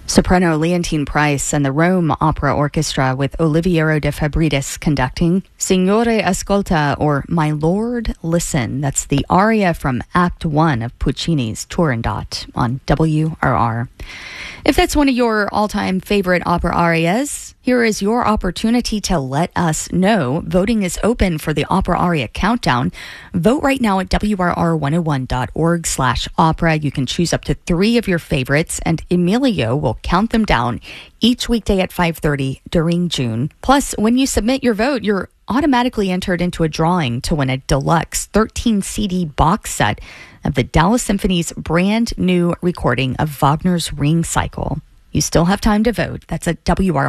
Soprano Leontine Price and the Rome Opera Orchestra with Oliviero de Fabridis conducting Signore Ascolta, or My Lord Listen. That's the aria from Act 1 of Puccini's Turandot on WRR. If that's one of your all-time favorite opera arias, here is your opportunity to let us know. Voting is open for the Opera Aria Countdown. Vote right now at WRR101.org/opera. You can choose up to 3 of your favorites, and Emilio will count them down each weekday at 5:30 during June. Plus, when you submit your vote, you're automatically entered into a drawing to win a deluxe 13 CD box set of the Dallas Symphony's brand new recording of Wagner's Ring Cycle. You still have time to vote. That's at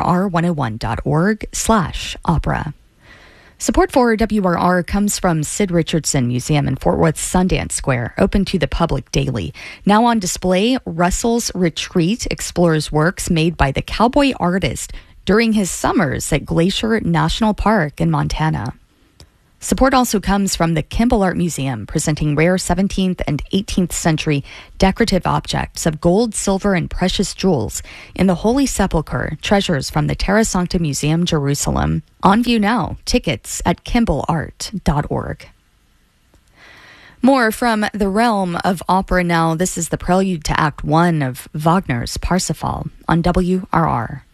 WRR101.org/opera. Support for WRR comes from Sid Richardson Museum in Fort Worth's Sundance Square, open to the public daily. Now on display, Russell's Retreat explores works made by the cowboy artist during his summers at Glacier National Park in Montana. Support also comes from the Kimball Art Museum, presenting rare 17th and 18th century decorative objects of gold, silver, and precious jewels in the Holy Sepulchre, treasures from the Terra Sancta Museum, Jerusalem. On view now. Tickets at kimballart.org. More from the realm of opera now. This is the prelude to Act 1 of Wagner's Parsifal on WRR.